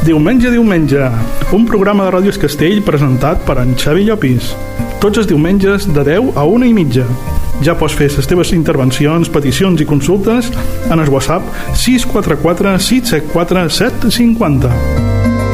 Diumenge, un programa de Ràdios Castell presentat per en Xavi Llopis. Tots els diumenges de 10 a 1:30. Ja pots fer les teves intervencions, peticions i consultes en el WhatsApp 644 674 750.